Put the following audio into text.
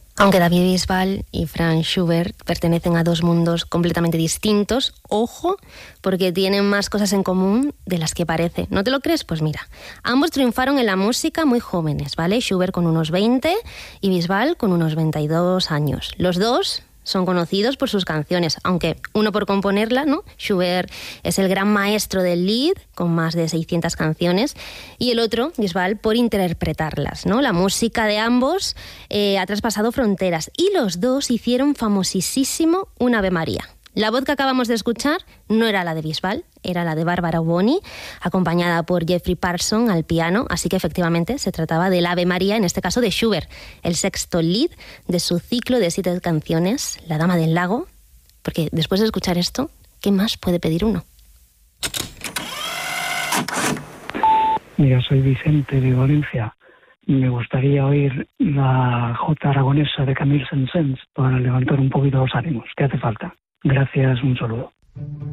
Aunque David Bisbal y Franz Schubert pertenecen a dos mundos completamente distintos, ojo, porque tienen más cosas en común de las que parece. ¿No te lo crees? Pues mira, ambos triunfaron en la música muy jóvenes, ¿vale? Schubert con unos 20 y Bisbal con unos 22 años. Los dos son conocidos por sus canciones, aunque uno por componerla, ¿no? Schubert es el gran maestro del Lied, con más de 600 canciones, y el otro, Bisbal, por interpretarlas, ¿no? La música de ambos ha traspasado fronteras, y los dos hicieron famosísimo un Ave María. La voz que acabamos de escuchar no era la de Bisbal, era la de Bárbara Boni, acompañada por Jeffrey Parsons al piano, así que efectivamente se trataba del Ave María, en este caso de Schubert, el sexto Lied de su ciclo de 7 canciones, La Dama del Lago, porque después de escuchar esto, ¿qué más puede pedir uno? Mira, soy Vicente de Valencia. Me gustaría oír la Jota aragonesa de Camille Saint-Saëns para levantar un poquito los ánimos. ¿Qué hace falta? Gracias, un saludo.